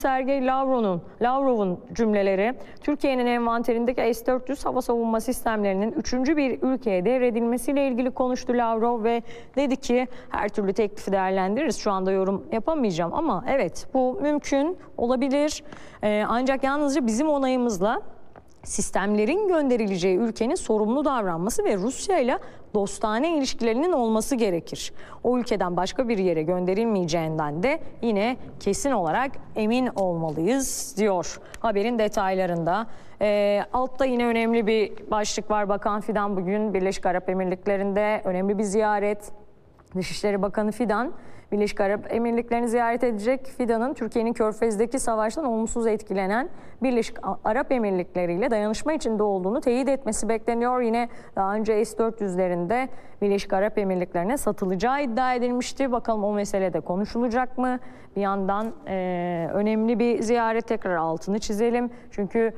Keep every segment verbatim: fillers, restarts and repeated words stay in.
Sergey Lavrov'un Lavrov'un cümleleri, Türkiye'nin envanterindeki S dört yüz hava savunma sistemlerinin üçüncü bir ülkeye devredilmesiyle ilgili konuştu Lavrov ve dedi ki her türlü teklifi değerlendiririz. Şu anda yorum yapamayacağım ama evet, bu mümkün olabilir. Ee, ancak yalnızca bizim onayımızla sistemlerin gönderileceği ülkenin sorumlu davranması ve Rusya ile dostane ilişkilerinin olması gerekir. O ülkeden başka bir yere gönderilmeyeceğinden de yine kesin olarak emin olmalıyız diyor haberin detaylarında. Ee, altta yine önemli bir başlık var. Bakan Fidan bugün Birleşik Arap Emirlikleri'nde önemli bir ziyaret. Dışişleri Bakanı Fidan Birleşik Arap Emirlikleri'ni ziyaret edecek. Fidan'ın Türkiye'nin Körfez'deki savaştan olumsuz etkilenen Birleşik Arap Emirlikleri ile dayanışma içinde olduğunu teyit etmesi bekleniyor. Yine daha önce S dört yüzlerinde Birleşik Arap Emirlikleri'ne satılacağı iddia edilmişti. Bakalım o mesele de konuşulacak mı? Bir yandan e, önemli bir ziyaret, tekrar altını çizelim. Çünkü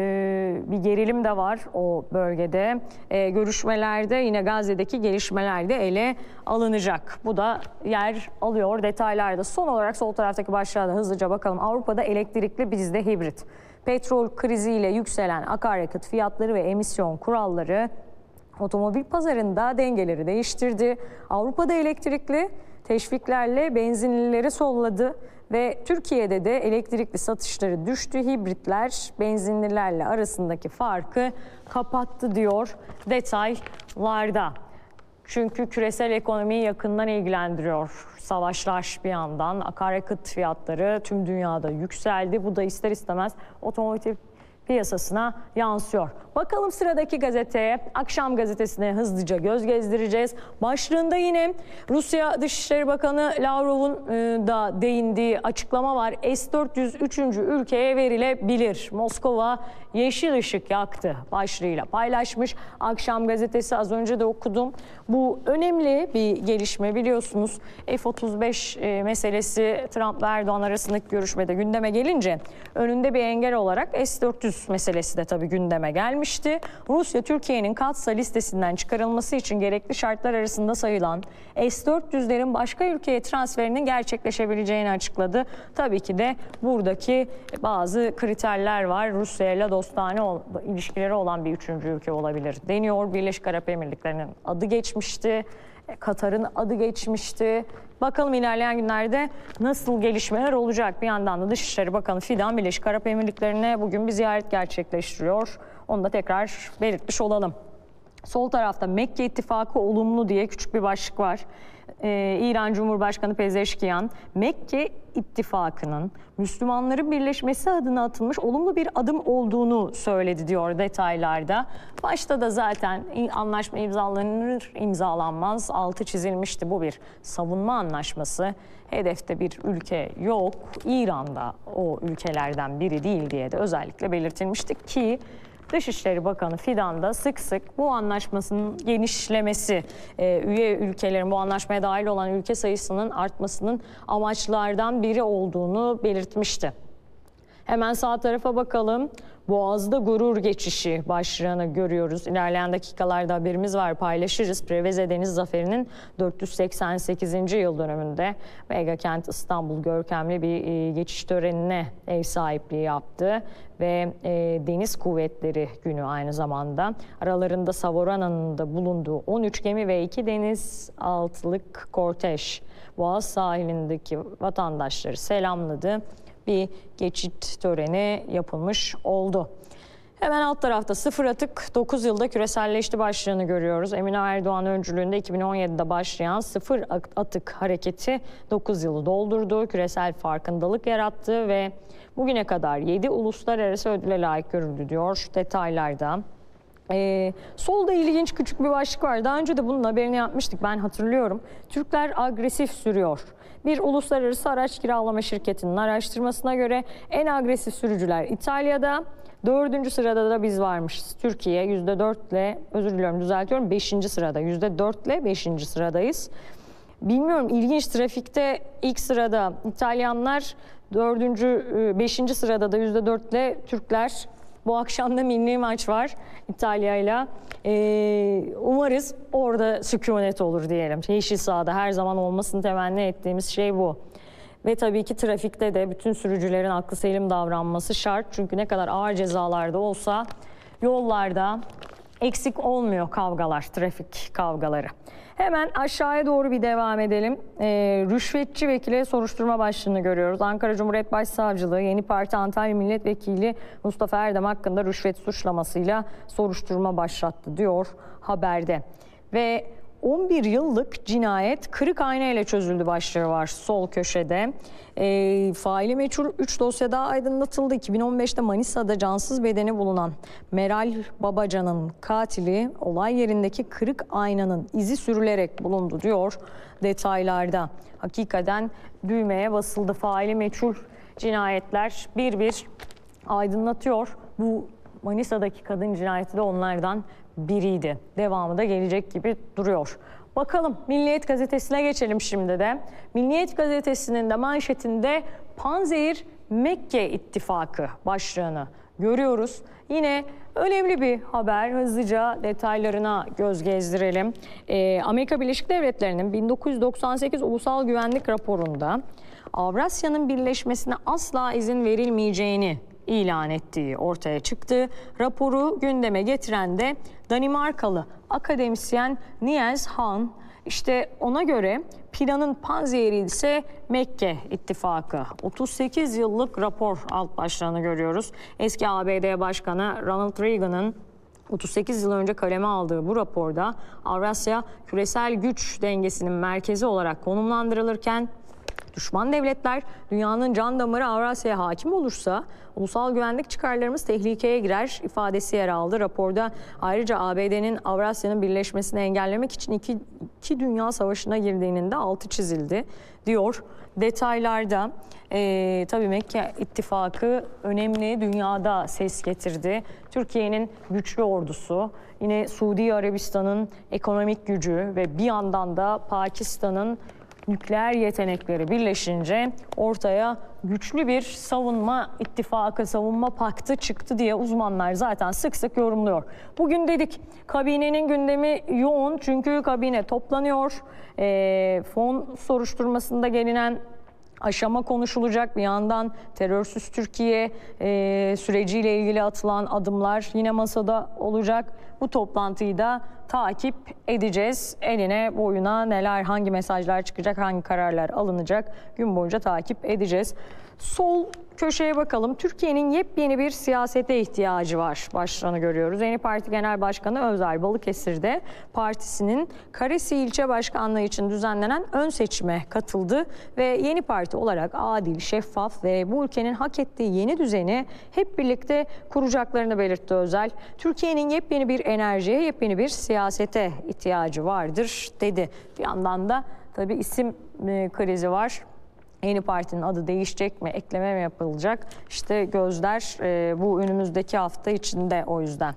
e, bir gerilim de var o bölgede. E, görüşmelerde yine Gazze'deki gelişmeler de ele alınacak. Bu da yer alıyor detaylarda. Son olarak sol taraftaki başlığa da hızlıca bakalım. Avrupa'da elektrikli, bizde hibrit. Petrol kriziyle yükselen akaryakıt fiyatları ve emisyon kuralları otomobil pazarında dengeleri değiştirdi. Avrupa'da elektrikli teşviklerle benzinlileri solladı ve Türkiye'de de elektrikli satışları düştü. Hibritler benzinlilerle arasındaki farkı kapattı diyor detaylarda. Çünkü küresel ekonomiyi yakından ilgilendiriyor. Savaşlar bir yandan, akaryakıt fiyatları tüm dünyada yükseldi. Bu da ister istemez otomotiv piyasasına yansıyor. Bakalım sıradaki gazeteye, Akşam Gazetesi'ne hızlıca göz gezdireceğiz. Başlığında yine Rusya Dışişleri Bakanı Lavrov'un da değindiği açıklama var. S dört yüz üçüncü ülkeye verilebilir. Moskova yeşil ışık yaktı başlığıyla paylaşmış. Akşam Gazetesi, az önce de okudum. Bu önemli bir gelişme, biliyorsunuz. F otuz beş meselesi Trump ve Erdoğan arasındaki görüşmede gündeme gelince önünde bir engel olarak S dört yüz meselesi de tabii gündeme gelmişti. Rusya, Türkiye'nin Katsa listesinden çıkarılması için gerekli şartlar arasında sayılan S dört yüzlerin başka ülkeye transferinin gerçekleşebileceğini açıkladı. Tabii ki de buradaki bazı kriterler var. Rusya ile dostane ilişkileri olan bir üçüncü ülke olabilir deniyor. Birleşik Arap Emirlikleri'nin adı geçmişti. Katar'ın adı geçmişti. Bakalım ilerleyen günlerde nasıl gelişmeler olacak. Bir yandan da Dışişleri Bakanı Fidan Birleşik Arap Emirlikleri'ne bugün bir ziyaret gerçekleştiriyor. Onu da tekrar belirtmiş olalım. Sol tarafta Mekke İttifakı olumlu diye küçük bir başlık var. Ee, İran Cumhurbaşkanı Pezeşkiyan, Mekke İttifakı'nın Müslümanların birleşmesi adına atılmış olumlu bir adım olduğunu söyledi diyor detaylarda. Başta da zaten anlaşma imzalanır imzalanmaz altı çizilmişti. Bu bir savunma anlaşması. Hedefte bir ülke yok. İran'da o ülkelerden biri değil diye de özellikle belirtilmişti ki Dışişleri Bakanı Fidan da sık sık bu anlaşmasının genişlemesi, e, üye ülkelerin bu anlaşmaya dahil olan ülke sayısının artmasının amaçlardan biri olduğunu belirtmişti. Hemen sağ tarafa bakalım. Boğaz'da gurur geçişi başlığını görüyoruz. İlerleyen dakikalarda haberimiz var, paylaşırız. Preveze Deniz Zaferi'nin dört yüz seksen sekizinci yıl dönümünde Megakent İstanbul görkemli bir geçiş törenine ev sahipliği yaptı. Ve e, Deniz Kuvvetleri Günü aynı zamanda. Aralarında Savorana'nın da bulunduğu on üç gemi ve iki denizaltılık kortej Boğaz sahilindeki vatandaşları selamladı. Bir geçit töreni yapılmış oldu. Hemen alt tarafta sıfır atık dokuz yılda küreselleşti başlığını görüyoruz. Emine Erdoğan öncülüğünde iki bin on yedide başlayan sıfır atık hareketi dokuz yılı doldurdu. Küresel farkındalık yarattı ve bugüne kadar yedi uluslararası ödüle layık görüldü diyor detaylarda. Ee, solda ilginç küçük bir başlık var. Daha önce de bunun haberini yapmıştık, ben hatırlıyorum. Türkler agresif sürüyor. Bir uluslararası araç kiralama şirketinin araştırmasına göre en agresif sürücüler İtalya'da, dördüncü sırada da biz varmışız. Türkiye yüzde dört ile, özür diliyorum düzeltiyorum, beşinci sırada. yüzde dört ile beşinci sıradayız. Bilmiyorum, ilginç, trafikte ilk sırada İtalyanlar, dördüncü, beşinci sırada da yüzde dört ile Türkler. Bu akşam da milli maç var İtalya ile. Ee, umarız orada sükunet olur diyelim. Yeşil sahada her zaman olmasını temenni ettiğimiz şey bu. Ve tabii ki trafikte de bütün sürücülerin aklı selim davranması şart. Çünkü ne kadar ağır cezalarda olsa yollarda eksik olmuyor kavgalar, trafik kavgaları. Hemen aşağıya doğru bir devam edelim. Ee, rüşvetçi vekile soruşturma başlığını görüyoruz. Ankara Cumhuriyet Başsavcılığı Yeni Parti Antalya Milletvekili Mustafa Erdem hakkında rüşvet suçlamasıyla soruşturma başlattı diyor haberde. Ve on bir yıllık cinayet kırık ayna ile çözüldü başlığı var sol köşede. E, faili meçhul üç dosya daha aydınlatıldı. iki bin on beşte Manisa'da cansız bedeni bulunan Meral Babacan'ın katili olay yerindeki kırık aynanın izi sürülerek bulundu diyor detaylarda. Hakikaten düğmeye basıldı. Faili meçhul cinayetler bir bir aydınlatıyor. Bu Manisa'daki kadın cinayeti de onlardan biriydi. Devamı da gelecek gibi duruyor. Bakalım Milliyet Gazetesi'ne geçelim şimdi de. Milliyet Gazetesi'nin de manşetinde Panzehir Mekke İttifakı başlığını görüyoruz. Yine önemli bir haber. Hızlıca detaylarına göz gezdirelim. Ee, Amerika Birleşik Devletleri'nin bin dokuz yüz doksan sekiz Ulusal Güvenlik Raporu'nda Avrasya'nın birleşmesine asla izin verilmeyeceğini ilan ettiği ortaya çıktı. Raporu gündeme getiren de Danimarkalı akademisyen Niels Hahn. İşte ona göre planın panzehiri ise Mekke İttifakı. otuz sekiz yıllık rapor alt başlığını görüyoruz. Eski A B D Başkanı Ronald Reagan'ın otuz sekiz yıl önce kaleme aldığı bu raporda Avrasya küresel güç dengesinin merkezi olarak konumlandırılırken düşman devletler dünyanın can damarı Avrasya'ya hakim olursa ulusal güvenlik çıkarlarımız tehlikeye girer ifadesi yer aldı. Raporda ayrıca A B D'nin Avrasya'nın birleşmesini engellemek için iki, iki dünya savaşına girdiğinin de altı çizildi diyor. Detaylarda e, tabii Mekke İttifakı önemli, dünyada ses getirdi. Türkiye'nin güçlü ordusu, yine Suudi Arabistan'ın ekonomik gücü ve bir yandan da Pakistan'ın nükleer yetenekleri birleşince ortaya güçlü bir savunma ittifakı, savunma paktı çıktı diye uzmanlar zaten sık sık yorumluyor. Bugün dedik kabinenin gündemi yoğun çünkü kabine toplanıyor. E, fon soruşturmasında gelinen aşama konuşulacak. Bir yandan terörsüz Türkiye e, süreciyle ilgili atılan adımlar yine masada olacak. Bu toplantıyı da takip edeceğiz. Eline boyuna neler, hangi mesajlar çıkacak, hangi kararlar alınacak gün boyunca takip edeceğiz. Sol köşeye bakalım. Türkiye'nin yepyeni bir siyasete ihtiyacı var başlığını görüyoruz. Yeni Parti Genel Başkanı Özel Balıkesir'de partisinin Karesi ilçe başkanlığı için düzenlenen ön seçime katıldı ve yeni parti olarak adil, şeffaf ve bu ülkenin hak ettiği yeni düzeni hep birlikte kuracaklarını belirtti Özel. Türkiye'nin yepyeni bir enerjiye, yepyeni bir siyasete ihtiyacı vardır dedi. Bir yandan da tabii isim krizi var. Yeni partinin adı değişecek mi, ekleme mi yapılacak? İşte gözler e, bu önümüzdeki hafta içinde o yüzden.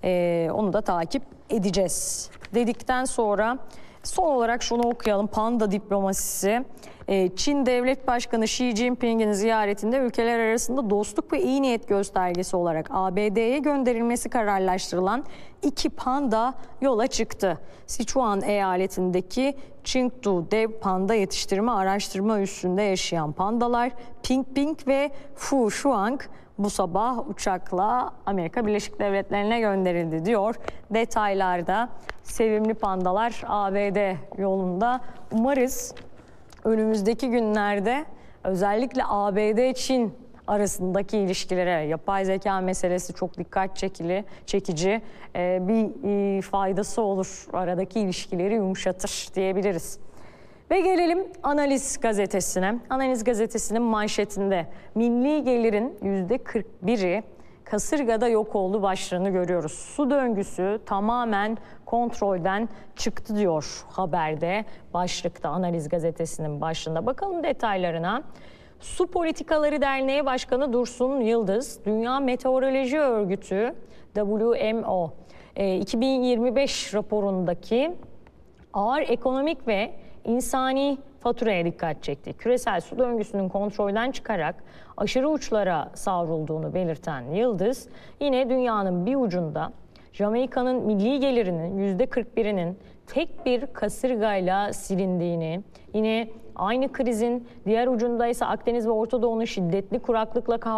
E, onu da takip edeceğiz. Dedikten sonra son olarak şunu okuyalım. Panda diplomasisi. E, Çin Devlet Başkanı Xi Jinping'in ziyaretinde ülkeler arasında dostluk ve iyi niyet göstergesi olarak A B D'ye gönderilmesi kararlaştırılan iki panda yola çıktı. Sichuan eyaletindeki Chengdu Dev Panda Yetiştirme Araştırma Üssü'nde yaşayan pandalar Ping Ping ve Fu Shuang bu sabah uçakla Amerika Birleşik Devletleri'ne gönderildi diyor. Detaylarda sevimli pandalar A B D yolunda. Umarız önümüzdeki günlerde özellikle A B D-Çin arasındaki ilişkilere, yapay zeka meselesi çok dikkat çekili, çekici bir faydası olur. Aradaki ilişkileri yumuşatır diyebiliriz. Ve gelelim Analiz Gazetesi'ne. Analiz Gazetesi'nin manşetinde milli gelirin yüzde kırk biri kasırgada yok oldu başlığını görüyoruz. Su döngüsü tamamen kontrolden çıktı diyor haberde, başlıkta Analiz Gazetesi'nin başlığında. Bakalım detaylarına. Su Politikaları Derneği Başkanı Dursun Yıldız, Dünya Meteoroloji Örgütü W M O iki bin yirmi beş raporundaki ağır ekonomik ve insani faturaya dikkat çekti. Küresel su döngüsünün kontrolden çıkarak aşırı uçlara savrulduğunu belirten Yıldız, yine dünyanın bir ucunda Jamaika'nın milli gelirinin yüzde kırk birinin tek bir kasırgayla silindiğini, yine aynı krizin diğer ucunda ise Akdeniz ve Orta Doğu'nun şiddetli kuraklıkla